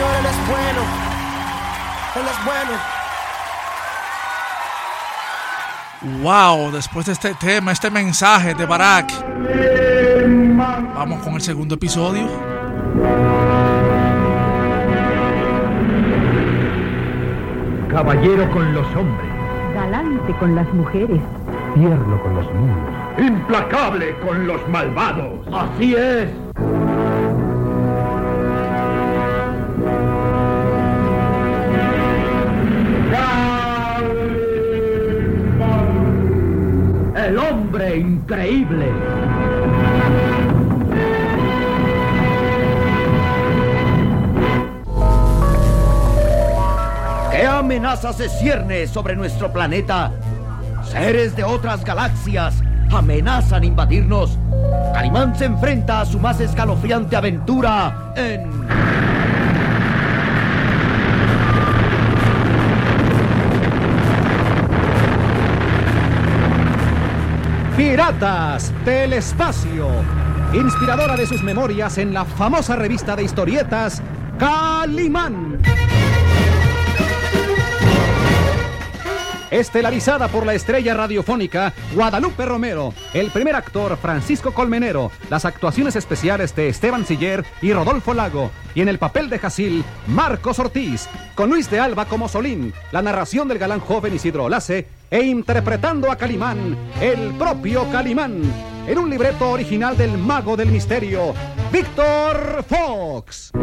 Señor, Él es bueno. Él es bueno. Wow, después de este tema, este mensaje de Barak, vamos con el segundo episodio. Caballero con los hombres, galante con las mujeres, tierno con los niños, implacable con los malvados. Así es. El hombre increíble. ¿Qué amenaza se cierne sobre nuestro planeta? Seres de otras galaxias amenazan invadirnos. Calimán se enfrenta a su más escalofriante aventura en... Piratas del Espacio, inspiradora de sus memorias en la famosa revista de historietas Calimán. Estelarizada por la estrella radiofónica Guadalupe Romero, el primer actor Francisco Colmenero, las actuaciones especiales de Esteban Siller y Rodolfo Lago, y en el papel de Jacil, Marcos Ortiz, con Luis de Alba como Solín, la narración del galán joven Isidro Olace, e interpretando a Calimán, el propio Calimán, en un libreto original del mago del misterio, Víctor Fox.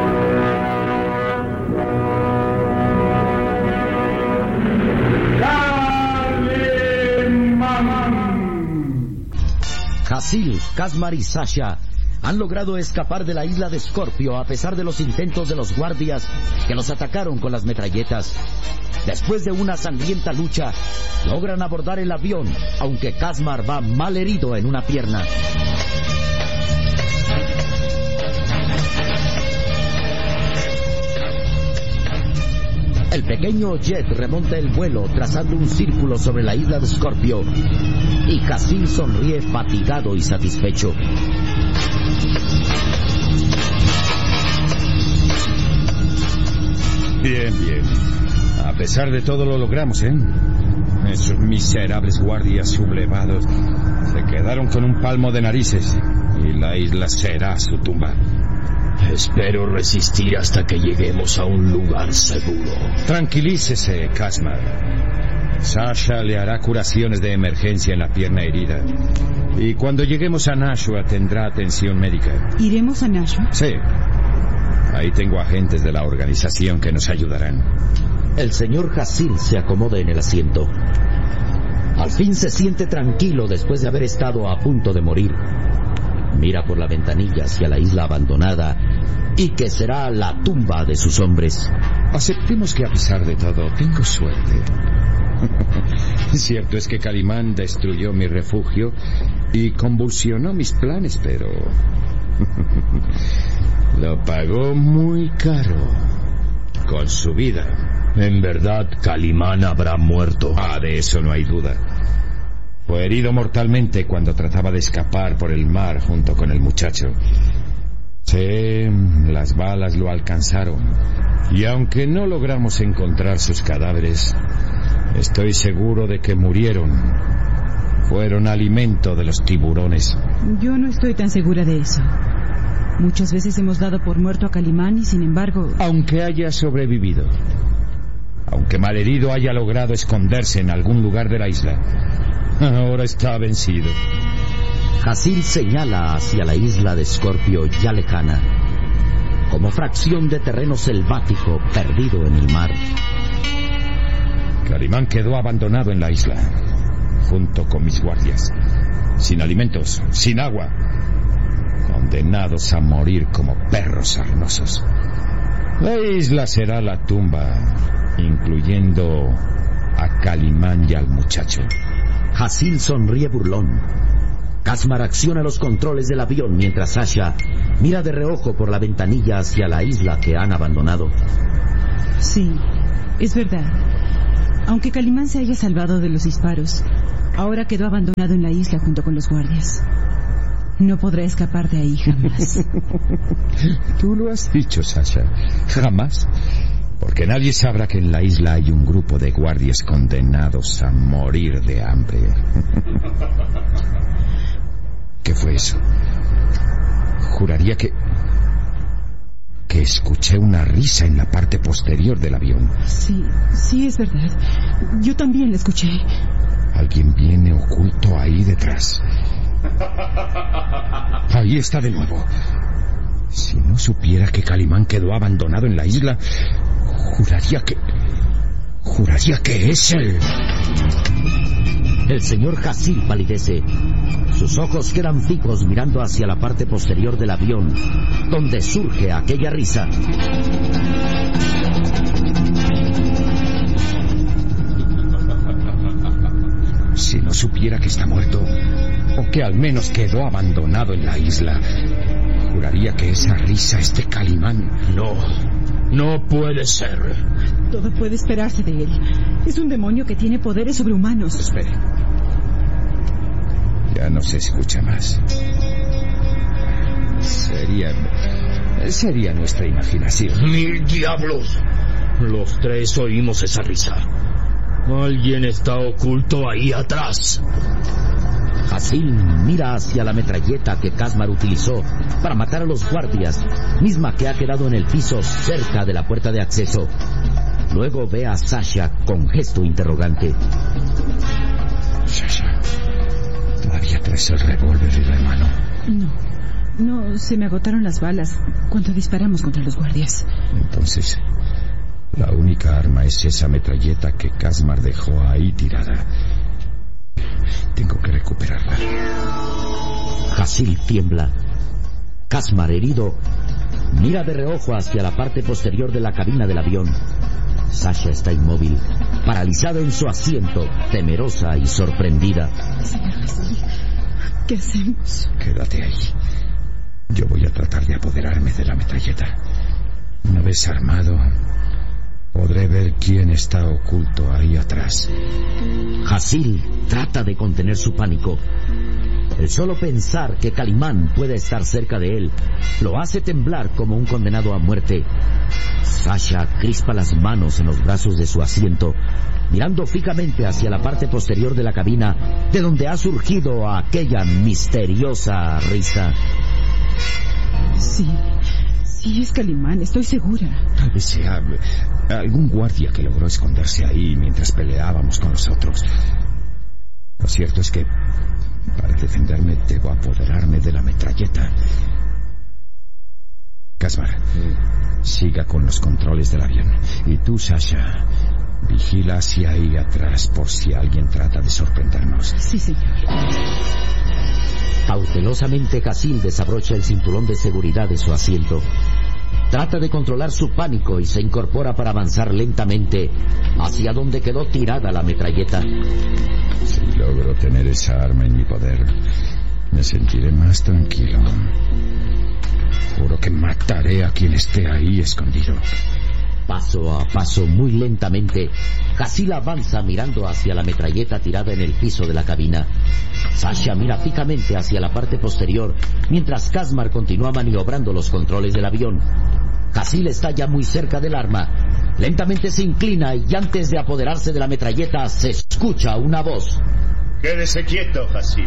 Jacil, Casmar y Sasha han logrado escapar de la isla de Scorpio a pesar de los intentos de los guardias que los atacaron con las metralletas. Después de una sangrienta lucha, logran abordar el avión, aunque Casmar va mal herido en una pierna. El pequeño jet remonta el vuelo trazando un círculo sobre la isla de Scorpio y Jacil sonríe fatigado y satisfecho. Bien, bien. A pesar de todo lo logramos, ¿eh? Esos miserables guardias sublevados se quedaron con un palmo de narices y la isla será su tumba. Espero resistir hasta que lleguemos a un lugar seguro. Tranquilícese, Casmar. Sasha le hará curaciones de emergencia en la pierna herida. Y cuando lleguemos a Nashua tendrá atención médica. ¿Iremos a Nashua? Sí. Ahí tengo agentes de la organización que nos ayudarán. El señor Jacil se acomoda en el asiento. Al fin se siente tranquilo después de haber estado a punto de morir. Mira por la ventanilla hacia la isla abandonada y que será la tumba de sus hombres. Aceptemos que a pesar de todo tengo suerte. Cierto es que Calimán destruyó mi refugio y convulsionó mis planes, pero lo pagó muy caro con su vida. En verdad, Calimán habrá muerto. De eso no hay duda. Fue herido mortalmente cuando trataba de escapar por el mar junto con el muchacho. Sí, las balas lo alcanzaron. Y aunque no logramos encontrar sus cadáveres, estoy seguro de que murieron. Fueron alimento de los tiburones. Yo no estoy tan segura de eso. Muchas veces hemos dado por muerto a Calimán y sin embargo... Aunque haya sobrevivido, aunque malherido haya logrado esconderse en algún lugar de la isla, ahora está vencido. Jacil señala hacia la isla de Scorpio ya lejana, como fracción de terreno selvático perdido en el mar. Calimán quedó abandonado en la isla, junto con mis guardias, sin alimentos, sin agua, condenados a morir como perros sarnosos. La isla será la tumba, incluyendo a Calimán y al muchacho. Jacil sonríe burlón. Casmar acciona los controles del avión mientras Sasha mira de reojo por la ventanilla hacia la isla que han abandonado. Sí, es verdad. Aunque Calimán se haya salvado de los disparos, ahora quedó abandonado en la isla junto con los guardias. No podrá escapar de ahí jamás. Tú lo has dicho, Sasha. Jamás. Porque nadie sabrá que en la isla hay un grupo de guardias condenados a morir de hambre. ¿Qué fue eso? Juraría que escuché una risa en la parte posterior del avión. Sí, es verdad. Yo también la escuché. Alguien viene oculto ahí detrás. Ahí está de nuevo. Si no supiera que Calimán quedó abandonado en la isla, juraría que es él. El señor Jasil palidece. Sus ojos quedan fijos mirando hacia la parte posterior del avión, donde surge aquella risa. Si no supiera que está muerto, o que al menos quedó abandonado en la isla, juraría que esa risa es de Calimán. No puede ser. Todo puede esperarse de él. Es un demonio que tiene poderes sobrehumanos. Espere. Ya no se escucha más. Sería nuestra imaginación. ¡Mil diablos! Los tres oímos esa risa. Alguien está oculto ahí atrás. Jasil mira hacia la metralleta que Casmar utilizó para matar a los guardias, misma que ha quedado en el piso cerca de la puerta de acceso. Luego ve a Sasha con gesto interrogante. Sasha, ¿todavía traes el revólver en la mano? No, se me agotaron las balas cuando disparamos contra los guardias. Entonces, la única arma es esa metralleta que Casmar dejó ahí tirada. Tengo que recuperarla. Jasil tiembla. Casmar, herido, mira de reojo hacia la parte posterior de la cabina del avión. Sasha está inmóvil, paralizada en su asiento, temerosa y sorprendida. Señor Jasil, ¿qué hacemos? Quédate ahí. Yo voy a tratar de apoderarme de la metralleta. Una vez armado, podré ver quién está oculto ahí atrás. Jasil trata de contener su pánico. El solo pensar que Calimán puede estar cerca de él lo hace temblar como un condenado a muerte. Sasha crispa las manos en los brazos de su asiento, mirando fijamente hacia la parte posterior de la cabina, de donde ha surgido aquella misteriosa risa. Sí, es Calimán, estoy segura. Tal vez sea algún guardia que logró esconderse ahí mientras peleábamos con los otros. Lo cierto es que para defenderme debo apoderarme de la metralleta. Casmar, siga con los controles del avión. Y tú, Sasha, vigila hacia ahí atrás por si alguien trata de sorprendernos. Sí, señor. Cautelosamente, Jasil desabrocha el cinturón de seguridad de su asiento. Trata de controlar su pánico y se incorpora para avanzar lentamente hacia donde quedó tirada la metralleta. Si logro tener esa arma en mi poder, me sentiré más tranquilo. Juro que mataré a quien esté ahí escondido. Paso a paso, muy lentamente, Jasil avanza mirando hacia la metralleta tirada en el piso de la cabina. Sasha mira fijamente hacia la parte posterior, mientras Casmar continúa maniobrando los controles del avión. Jasil está ya muy cerca del arma. Lentamente se inclina y antes de apoderarse de la metralleta se escucha una voz. Quédese quieto, Jasil.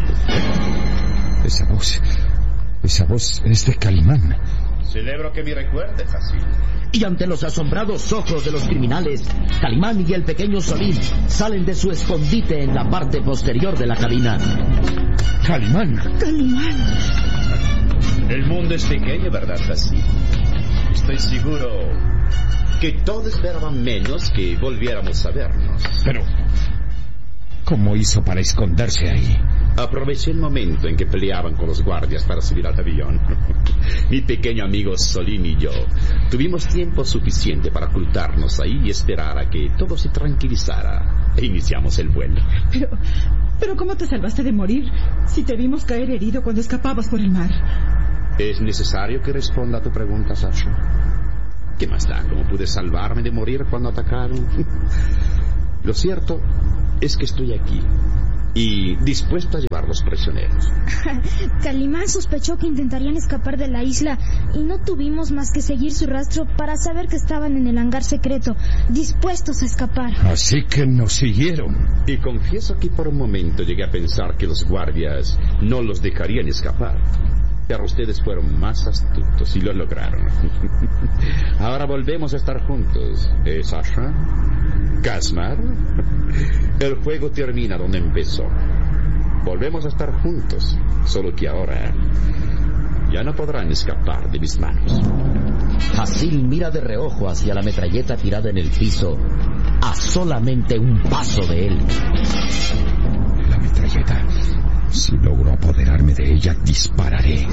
Esa voz es de Calimán. Celebro que me recuerde, Jasil. Y ante los asombrados ojos de los criminales, Calimán y el pequeño Solín salen de su escondite en la parte posterior de la cabina. ¡Calimán! ¡Calimán! El mundo es pequeño, ¿verdad, Jasil? Estoy seguro que todos esperaban menos que volviéramos a vernos. Pero ¿cómo hizo para esconderse ahí? Aproveché el momento en que peleaban con los guardias para subir al avión. Mi pequeño amigo Solín y yo tuvimos tiempo suficiente para ocultarnos ahí y esperar a que todo se tranquilizara. E iniciamos el vuelo. Pero ¿cómo te salvaste de morir si te vimos caer herido cuando escapabas por el mar? ¿Es necesario que responda a tu pregunta, Sasha? ¿Qué más da? ¿Cómo pude salvarme de morir cuando atacaron? Lo cierto es que estoy aquí y dispuesto a llevar los los prisioneros. Calimán sospechó que intentarían escapar de la isla y no tuvimos más que seguir su rastro para saber que estaban en el hangar secreto, dispuestos a escapar. Así que nos siguieron. Y confieso que por un momento llegué a pensar que los guardias no los dejarían escapar. Pero ustedes fueron más astutos y lo lograron. Ahora volvemos a estar juntos. Sasha, Kazmar, el juego termina donde empezó. Volvemos a estar juntos, solo que ahora ya no podrán escapar de mis manos. Hasil mira de reojo hacia la metralleta tirada en el piso, a solamente un paso de él. La metralleta. Si logro apoderarme de ella, dispararé.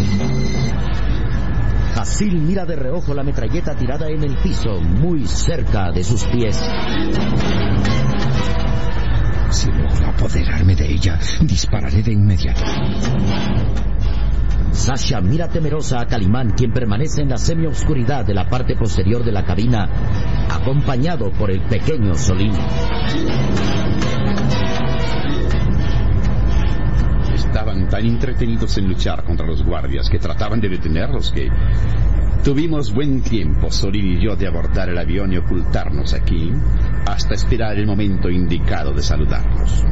Hasil mira de reojo la metralleta tirada en el piso, muy cerca de sus pies. Si logro apoderarme de ella, dispararé de inmediato. Sasha mira temerosa a Calimán, quien permanece en la semioscuridad de la parte posterior de la cabina, acompañado por el pequeño Solín. Estaban tan entretenidos en luchar contra los guardias que trataban de detenerlos que tuvimos buen tiempo, Solín y yo, de abordar el avión y ocultarnos aquí hasta esperar el momento indicado de saludarlos.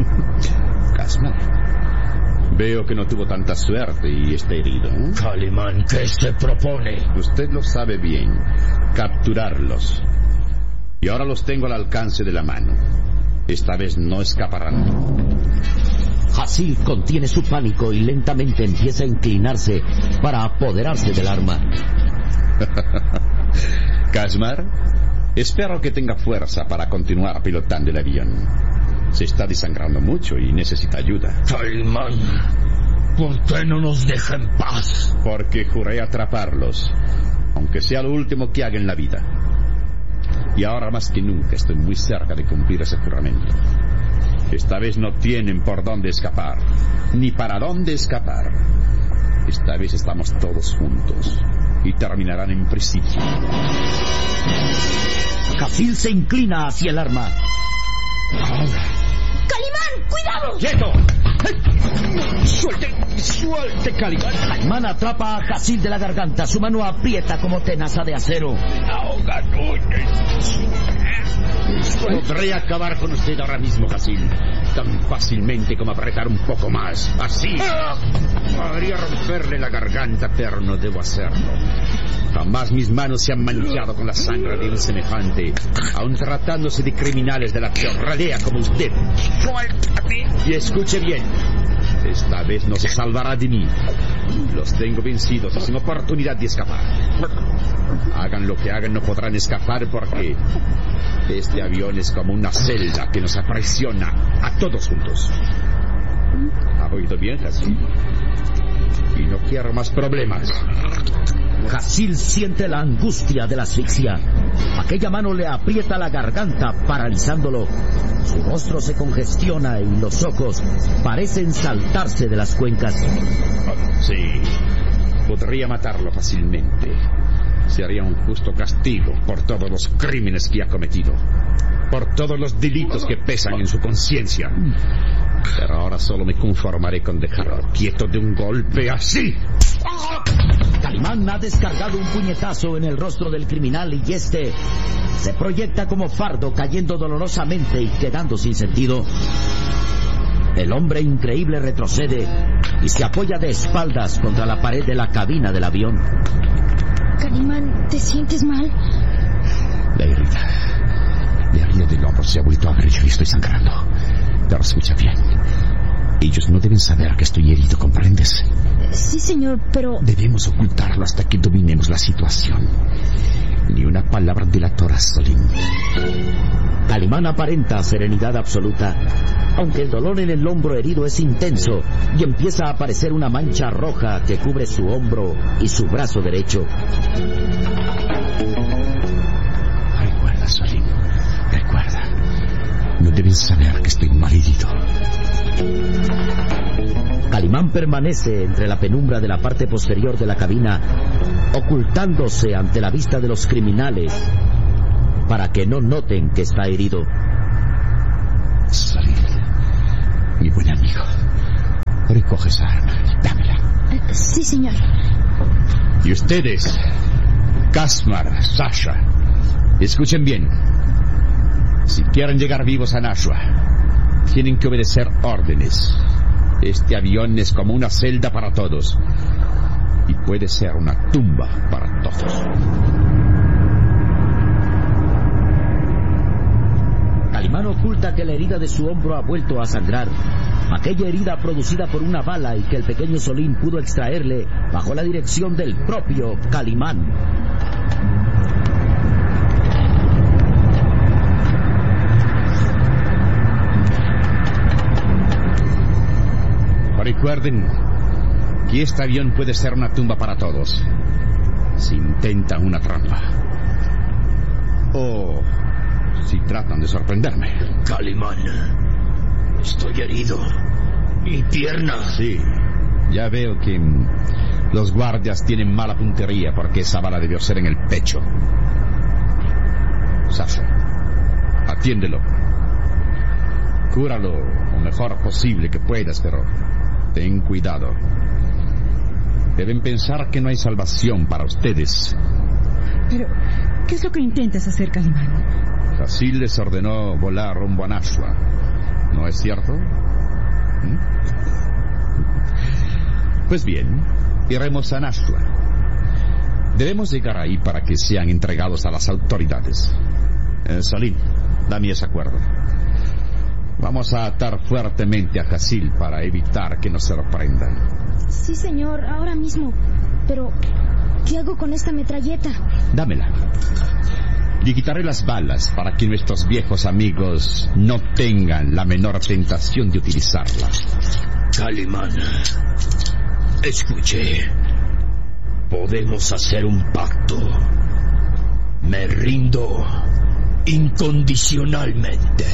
Kazmar, veo que no tuvo tanta suerte y está herido. Calimán, ¿qué se propone? Usted lo sabe bien, capturarlos. Y ahora los tengo al alcance de la mano. Esta vez no escaparán. Hasil contiene su pánico y lentamente empieza a inclinarse para apoderarse del arma. Kazmar, espero que tenga fuerza para continuar pilotando el avión. Se está desangrando mucho y necesita ayuda. Calimán, ¿por qué no nos deja en paz? Porque juré atraparlos, aunque sea lo último que haga en la vida. Y ahora más que nunca estoy muy cerca de cumplir ese juramento. Esta vez no tienen por dónde escapar, ni para dónde escapar. Esta vez estamos todos juntos y terminarán en presidio. Hasil se inclina hacia el arma. ¡Calimán, cuidado! ¡Quieto! ¡Suelte, Calimán! Calimán atrapa a Hasil de la garganta. Su mano aprieta como tenaza de acero. Podré acabar con usted ahora mismo, Hasil. Tan fácilmente como apretar un poco más. Así. Podría romperle la garganta, pero no debo hacerlo. Jamás mis manos se han manchado con la sangre de un semejante, aun tratándose de criminales de la peor ralea como usted. Y escuche bien, esta vez no se salvará de mí. Los tengo vencidos y sin oportunidad de escapar. Hagan lo que hagan, no podrán escapar porque este avión es como una celda que nos aprisiona a todos juntos. ¿Ha oído bien, Hasil? Y no quiero más problemas. Hasil siente la angustia de la asfixia. Aquella mano le aprieta la garganta, paralizándolo. Su rostro se congestiona y los ojos parecen saltarse de las cuencas. Sí, podría matarlo fácilmente. Sería un justo castigo por todos los crímenes que ha cometido, por todos los delitos que pesan en su conciencia. Pero ahora solo me conformaré con dejarlo quieto de un golpe así. Calimán ha descargado un puñetazo en el rostro del criminal y este se proyecta como fardo, cayendo dolorosamente y quedando sin sentido. El hombre increíble retrocede y se apoya de espaldas contra la pared de la cabina del avión. Calimán, ¿te sientes mal? La herida del hombro se ha vuelto a abrir y estoy sangrando. Pero escucha bien. Ellos no deben saber que estoy herido, ¿comprendes? Sí, señor, pero... Debemos ocultarlo hasta que dominemos la situación. Ni una palabra delatora, Solín. Calimán aparenta serenidad absoluta, aunque el dolor en el hombro herido es intenso y empieza a aparecer una mancha roja que cubre su hombro y su brazo derecho. Recuerda, Solín, recuerda. No deben saber que estoy mal herido. Calimán permanece entre la penumbra de la parte posterior de la cabina, ocultándose ante la vista de los criminales para que no noten que está herido. Solín, mi buen amigo, Recoge esa arma. Dámela. Sí, señor. Y ustedes, Kasmar, Sasha, escuchen bien. Si quieren llegar vivos a Nashua, tienen que obedecer órdenes. Este avión es como una celda para todos. Y puede ser una tumba para todos. Calimán oculta que la herida de su hombro ha vuelto a sangrar. Aquella herida producida por una bala y que el pequeño Solín pudo extraerle bajo la dirección del propio Calimán. Recuerden que este avión puede ser una tumba para todos si intentan una trampa o si tratan de sorprenderme. Calimán, estoy herido. Mi pierna. Sí, ya veo que los guardias tienen mala puntería porque esa bala debió ser en el pecho. Sasha, atiéndelo. Cúralo lo mejor posible que puedas, pero ten cuidado. Deben pensar que no hay salvación para ustedes. Pero, ¿qué es lo que intentas hacer, Calimán? Hasil les ordenó volar rumbo a Nashua, ¿no es cierto? Pues bien, iremos a Nashua. Debemos llegar ahí para que sean entregados a las autoridades. Salim, dame esa cuerda. Vamos a atar fuertemente a Hasil para evitar que nos sorprendan. Sí, señor, ahora mismo. Pero, ¿qué hago con esta metralleta? Dámela. Le quitaré las balas para que nuestros viejos amigos no tengan la menor tentación de utilizarla. Calimán, escuche. Podemos hacer un pacto. Me rindo incondicionalmente.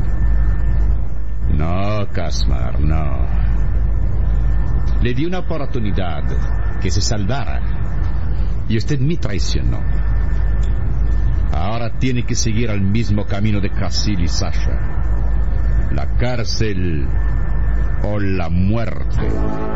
No, Kasmar, no. Le di una oportunidad que se salvara y usted me traicionó. Ahora tiene que seguir el mismo camino de Hasil y Sasha. La cárcel o la muerte.